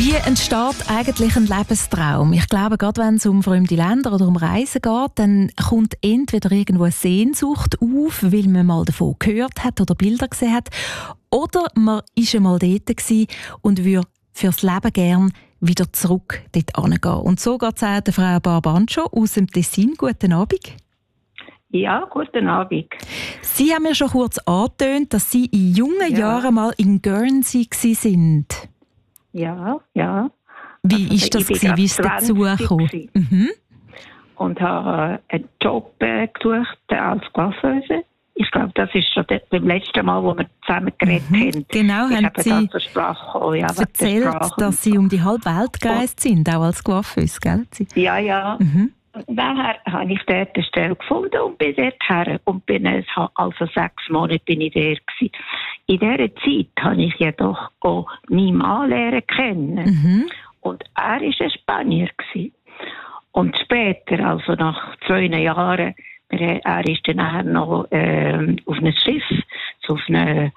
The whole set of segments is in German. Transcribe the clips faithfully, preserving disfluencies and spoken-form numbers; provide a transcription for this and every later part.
Wie entsteht eigentlich ein Lebenstraum? Ich glaube, gerade wenn es um fremde Länder oder um Reisen geht, dann kommt entweder irgendwo eine Sehnsucht auf, weil man mal davon gehört hat oder Bilder gesehen hat, oder man war einmal dort gewesen und würde fürs Leben gern wieder zurück dort hingehen. Und so geht es auch der Frau Barbancho aus dem Tessin. Guten Abend. Ja, guten Abend. Sie haben mir schon kurz angetönt, dass Sie in jungen Ja. Jahren mal in Guernsey waren. Ja, ja. Wie Also, ist das ich bin gewesen? Wie ist es gerade dazu zwanzig gekommen? Mhm. Und habe einen Job äh, gesucht äh, als Coiffeuse. Ich glaube, das ist schon de- beim letzten Mal, wo wir zusammen geredet Mhm. haben. Genau, ist haben eben Sie das zur Sprache gekommen, ja, wegen der erzählt, Sprache und dass Sie so. um die halbe Welt gereist sind, auch als Coiffeuse, gell? Sie- Ja, ja. Mhm. Und nachher habe ich dort eine Stelle gefunden und bin dort her. Und bin, es ha- also sechs Monate bin ich dort gewesen. In dieser Zeit habe ich jedoch auch meinen Mann lernen kennen. Mhm. Und er war ein Spanier gewesen. Und später, also nach zwei Jahren, er, er ist dann nachher noch ähm, auf einem Schiff, so auf einem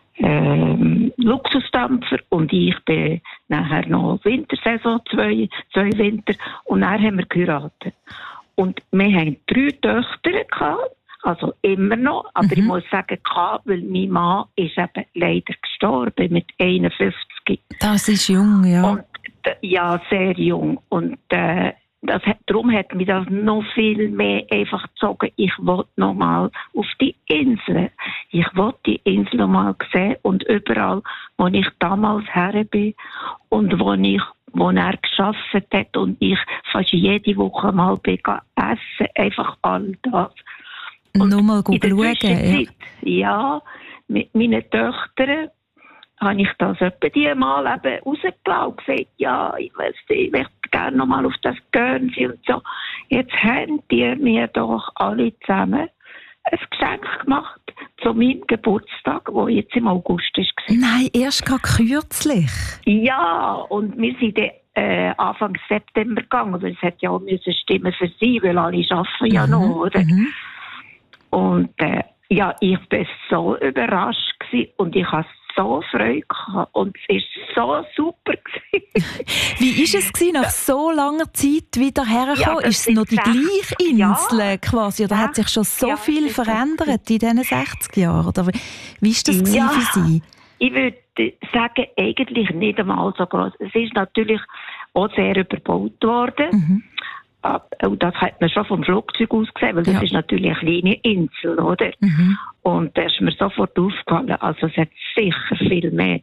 ähm, Luxusdampfer, und ich bin nachher noch Wintersaison, zwei, zwei Winter, und dann haben wir geheiratet. Und wir haben drei Töchter gehabt, also immer noch, aber Mhm. ich muss sagen, gehabt, weil mein Mann ist eben leider gestorben mit einundfünfzig. Das ist jung, ja. Und, äh, ja, sehr jung. Und äh, das hat, darum hat mich das noch viel mehr einfach gezogen. Ich wollte noch mal auf die Insel. Ich wollte die Insel noch mal sehen, und überall, wo ich damals her bin und wo ich wo er gearbeitet hat und ich fast jede Woche mal bin essen, einfach all das. Und Nur mal in der schauen. Ja. Zwischenzeit, ja, mit meinen Töchtern habe ich das etwa die mal eben rausgelassen und gesagt, ja, ich weiß nicht, ich möchte gerne noch mal auf das Guernsey und so. Jetzt haben die mir doch alle zusammen ein Geschenk gemacht zu meinem Geburtstag, der jetzt im August war. Nein, erst gerade kürzlich. Ja, und wir sind dann, äh, Anfang September gegangen, weil es hat ja auch müssen stimmen für sie, weil alle arbeiten ja noch, oder? Mhm. Und äh, ja, ich war so überrascht gewesen und ich hatte so Freude gehabt und es war so super gewesen. Wie war es gewesen, nach so langer Zeit wieder hergekommen? Ja, das ist es noch die sind gleiche sechzig Insel Jahre. quasi? Oder hat sich schon so Ja, viel das ist verändert in diesen sechzig Jahren? Oder wie wie ist das gewesen Ja. für Sie? Ich würde sagen, eigentlich nicht einmal so groß. Es ist natürlich auch sehr überbaut worden. Mhm. Ab- Und das hat man schon vom Flugzeug aus gesehen, weil das Ja. ist natürlich eine kleine Insel, oder? Mhm. Und da ist mir sofort aufgefallen, also es hat sicher viel mehr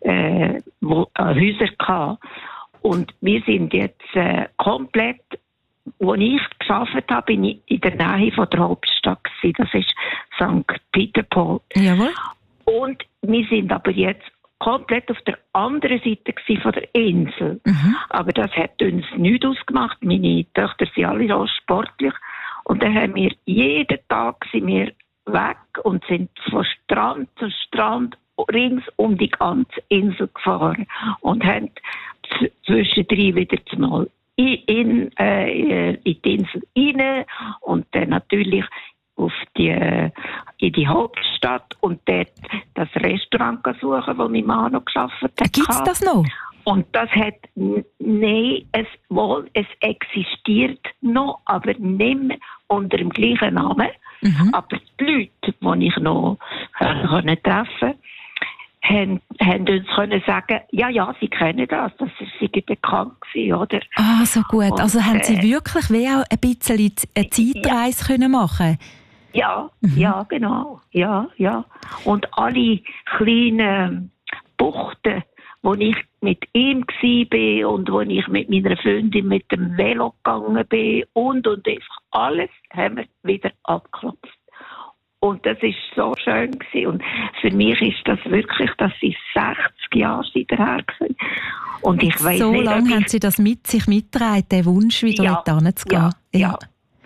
äh, wo, äh, Häuser gehabt. Und wir sind jetzt äh, komplett, wo ich gearbeitet habe, bin ich in der Nähe von der Hauptstadt gewesen. Das ist Sankt Peter-Pol. Jawohl. Und wir sind aber jetzt komplett auf der anderen Seite gewesen von der Insel. Mhm. Aber das hat uns nichts ausgemacht. Meine Töchter sind alle auch sportlich. Und dann haben wir jeden Tag sind wir weg und sind von Strand zu Strand rings um die ganze Insel gefahren und haben z- zwischendrin wieder mal in, in, äh, in die Insel rein und dann natürlich auf die, äh, in die Hauptstadt und dort das Restaurant suchen, wo mein Mann noch gearbeitet hat. Gibt es das noch? Und das hat, n- nein, es, wohl, es existiert noch, aber nicht mehr unter dem gleichen Namen. Mhm. Aber die Leute, die ich noch äh, können treffen haben, haben uns können sagen, ja, ja, sie kennen das, das ist sie bekannt gewesen, oder? Ah, so gut. Und, Also haben Sie äh, wirklich wie auch ein bisschen eine Zeitreise können machen? Ja, Mhm. ja, genau, ja, ja. Und alle kleinen Buchten, wo ich mit ihm war und wo ich mit meiner Freundin mit dem Velo gegangen bin und, und einfach alles haben wir wieder abgeklopft. Und das war so schön gewesen. Und für mich ist das wirklich, dass sie sechzig Jahre seither gewesen. Und ich weiss So nicht, ob lange haben ich, Sie das mit sich mitgetragen, den Wunsch, wieder Ja, dort hinzugehen? ja, ja.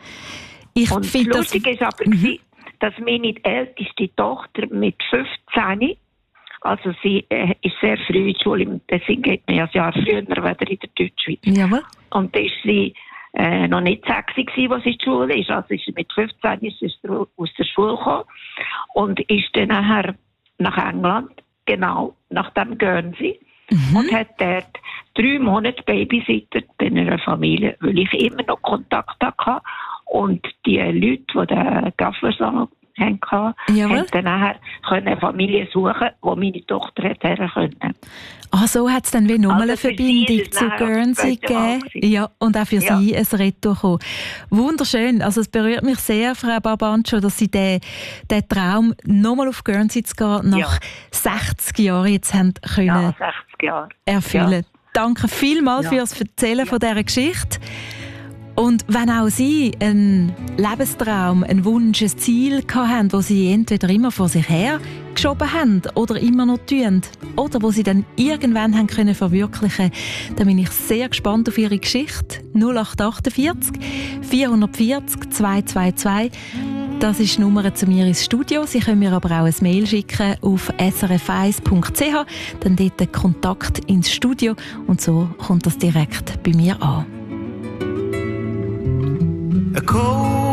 Ich Und finde das... lustig ist aber, Mhm. gewesen, dass meine älteste Tochter mit fünfzehn, also sie äh, ist sehr früh in die Schule, deswegen geht man ja ein Jahr früher wieder in der Deutschschweiz. Jawohl. Und da ist sie äh, noch nicht sechzig gewesen, als sie in die Schule ist. Also ist sie mit fünfzehn ist sie aus der Schule gekommen und ist dann nachher nach England, genau, nach dem Guernsey. Mhm. Und hat dort drei Monate Babysitter bei einer Familie, weil ich immer noch Kontakt hatte. Und die Leute, die den Gaffersong hatten, haben dann nachher eine Familie suchen, wo meine Tochter her können. Ah, so hat es dann wie nochmal Also eine Verbindung zu Guernsey gegeben. Ja, und auch für ja. Sie ein Retour kommen. Wunderschön. Also es berührt mich sehr, Frau Barbancho, dass Sie den, den Traum, nochmal auf Guernsey zu gehen, nach ja. sechzig Jahren jetzt haben können ja, sechzig Jahre. erfüllen. Ja. Danke vielmals ja. für das Erzählen ja. von dieser Geschichte. Und wenn auch Sie einen Lebenstraum, einen Wunsch, ein Ziel hatten, das Sie entweder immer vor sich her geschoben haben oder immer noch tun, oder wo Sie dann irgendwann haben können verwirklichen, dann bin ich sehr gespannt auf Ihre Geschichte. null acht achtundvierzig vierhundertvierzig zweihundertzweiundzwanzig. Das ist die Nummer zu mir ins Studio. Sie können mir aber auch ein Mail schicken auf s r f eins punkt c h, dann dort den Kontakt ins Studio und so kommt das direkt bei mir an. A cold